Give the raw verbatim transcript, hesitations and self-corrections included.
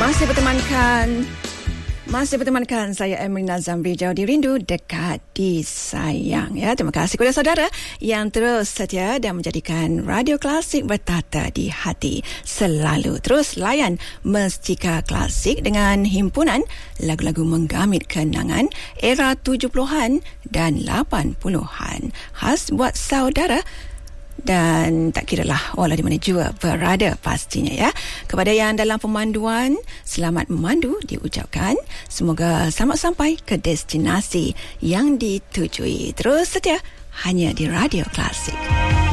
Masih bertemankan Masih bertemankan saya Emrina Zamri, jauh di rindu, dekat di sayang. Ya, terima kasih kepada saudara yang terus setia dan menjadikan Radio Klasik bertata di hati selalu. Terus layan Mestika Klasik dengan himpunan lagu-lagu menggamit kenangan era tujuh puluhan dan lapan puluhan. Khas buat saudara dan tak kiralah walau di mana jua berada pastinya ya. Kepada yang dalam pemanduan, selamat memandu diucapkan. Semoga selamat sampai ke destinasi yang ditujui. Terus setia hanya di Radio Klasik.